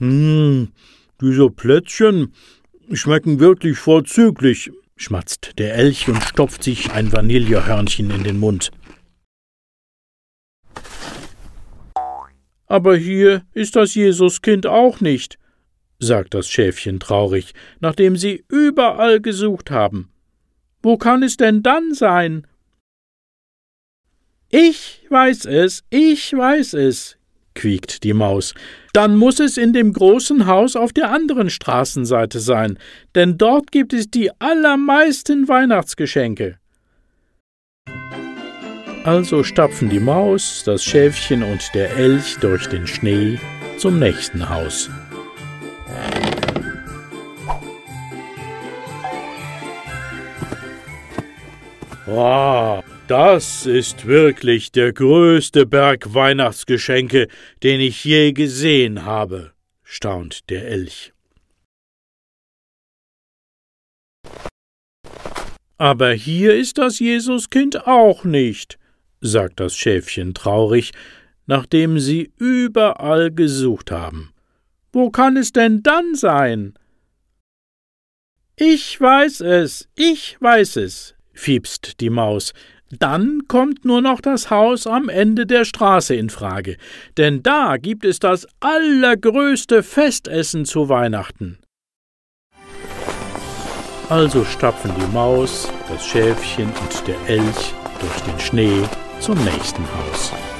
Diese Plätzchen schmecken wirklich vorzüglich, schmatzt der Elch und stopft sich ein Vanillehörnchen in den Mund. Aber hier ist das Jesuskind auch nicht, sagt das Schäfchen traurig, nachdem sie überall gesucht haben. Wo kann es denn dann sein? Ich weiß es, quiekt die Maus. Dann muss es in dem großen Haus auf der anderen Straßenseite sein, denn dort gibt es die allermeisten Weihnachtsgeschenke. Also stapfen die Maus, das Schäfchen und der Elch durch den Schnee zum nächsten Haus. Wow, das ist wirklich der größte Berg Weihnachtsgeschenke, den ich je gesehen habe, staunt der Elch. Aber hier ist das Jesuskind auch nicht, sagt das Schäfchen traurig, nachdem sie überall gesucht haben. Wo kann es denn dann sein? Ich weiß es, fiepst die Maus. Dann kommt nur noch das Haus am Ende der Straße in Frage, denn da gibt es das allergrößte Festessen zu Weihnachten. Also stapfen die Maus, das Schäfchen und der Elch durch den Schnee zum nächsten Haus.